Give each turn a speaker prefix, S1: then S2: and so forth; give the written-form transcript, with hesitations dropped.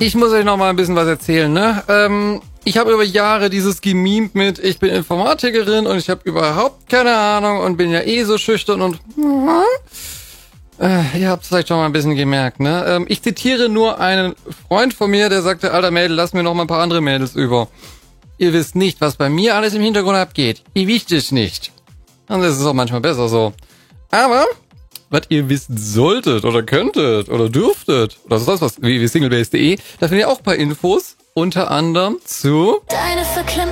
S1: Ich muss euch noch mal ein bisschen was erzählen, ne? Ich habe über Jahre dieses gemimt mit, ich bin Informatikerin und ich habe überhaupt keine Ahnung und bin ja eh so schüchtern und... ihr habt es vielleicht schon mal ein bisschen gemerkt, ne? Ich zitiere nur einen Freund von mir, der sagte, alter Mädel, lass mir noch mal ein paar andere Mädels über. Ihr wisst nicht, was bei mir alles im Hintergrund abgeht. Ihr wisst es nicht. Und das ist auch manchmal besser so. Aber... was ihr wissen solltet oder könntet oder dürftet oder sonst was, www.singlebase.de, da findet ihr auch ein paar Infos, unter anderem zu
S2: Deine verklemmten